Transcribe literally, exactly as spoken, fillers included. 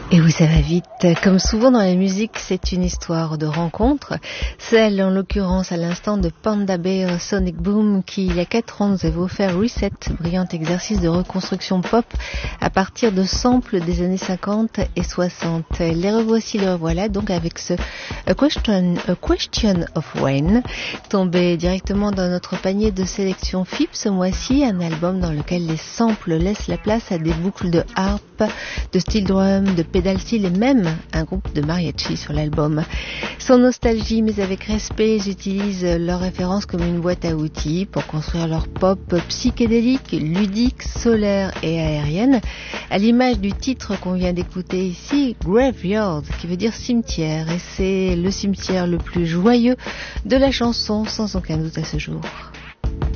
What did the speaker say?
Et oui, ça va vite. Comme souvent dans la musique, c'est une histoire de rencontre. Celle, en l'occurrence, à l'instant de Panda Bear Sonic Boom, qui, il y a quatre ans, nous avait offert Reset, brillant exercice de reconstruction pop à partir de samples des années cinquante et soixante. Les revoici, les revoilà, donc avec ce A Question, A Question of When, tombé directement dans notre panier de sélection F I P ce mois-ci, un album dans lequel les samples laissent la place à des boucles de harpe, de steel drum, de pedal steel et même un groupe de mariachi sur l'album. Sans nostalgie mais avec respect, ils utilisent leurs références comme une boîte à outils pour construire leur pop psychédélique, ludique, solaire et aérienne, à l'image du titre qu'on vient d'écouter ici, Graveyard, qui veut dire cimetière, et c'est le cimetière le plus joyeux de la chanson sans aucun doute à ce jour.